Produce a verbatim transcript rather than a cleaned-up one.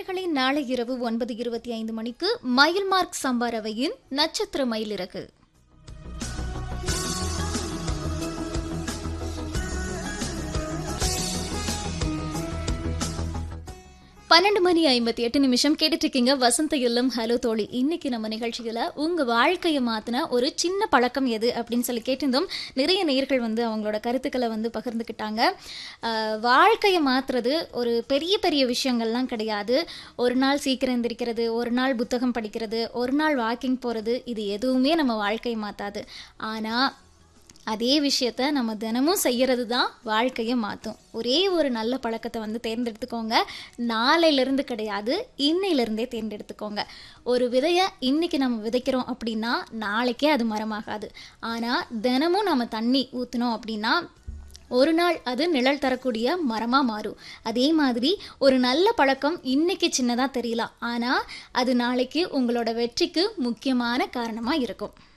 நேயர்களே, நாளை இரவு ஒன்பது இருபத்தி ஐந்து மணிக்கு மயில்மார்க் சம்பாரவையின் நட்சத்திர மயிலிறகு. பன்னெண்டு மணி ஐம்பத்தி எட்டு நிமிஷம் கேட்டுட்டு இருக்கீங்க வசந்த இல்லம். ஹலோ தோழி. இன்னைக்கு நம்ம நிகழ்ச்சியில உங்க வாழ்க்கையை மாத்தின ஒரு சின்ன பழக்கம் எது அப்படின்னு சொல்லி கேட்டிருந்தோம். நிறைய நேயர்கள் வந்து அவங்களோட கருத்துக்களை வந்து பகிர்ந்துக்கிட்டாங்க. வாழ்க்கையை மாத்துறது ஒரு பெரிய பெரிய விஷயங்கள்லாம் கிடையாது. ஒரு நாள் சீக்கிரம் எந்திரிக்கிறது, ஒரு நாள் புத்தகம் படிக்கிறது, ஒரு நாள் வாக்கிங் போகிறது, இது எதுவுமே நம்ம வாழ்க்கையை மாத்தாது. ஆனா அதே விஷயத்த நம்ம தினமும் செய்கிறது தான் வாழ்க்கையை மாற்றும். ஒரே ஒரு நல்ல பழக்கத்தை வந்து தேர்ந்தெடுத்துக்கோங்க. நாளையிலிருந்து கிடையாது, இன்னையிலிருந்தே தேர்ந்தெடுத்துக்கோங்க. ஒரு விதையை இன்னைக்கு நம்ம விதைக்கிறோம் அப்படின்னா நாளைக்கே அது மரமாகாது. ஆனால் தினமும் நம்ம தண்ணி ஊற்றினோம் அப்படின்னா ஒரு நாள் அது நிழல் தரக்கூடிய மரமாக மாறும். அதே மாதிரி ஒரு நல்ல பழக்கம் இன்னைக்கு சின்னதாக தெரியலாம், ஆனால் அது நாளைக்கு உங்களோட வெற்றிக்கு முக்கியமான காரணமாக இருக்கும்.